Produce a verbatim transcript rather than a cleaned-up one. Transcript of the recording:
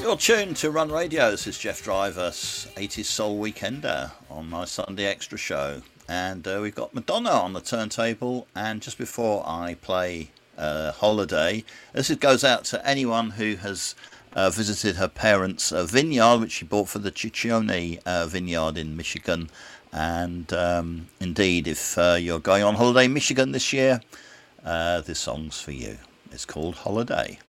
You're tuned to Run Radio. This is Jeff Driver's eighties Soul Weekender on my Sunday Extra show. And uh, we've got Madonna on the turntable. And just before I play uh, Holiday, this goes out to anyone who has uh, visited her parents' uh, vineyard, which she bought for the Ciccione uh, vineyard in Michigan. And um, indeed, if uh, you're going on holiday in Michigan this year, uh, this song's for you. It's called Holiday.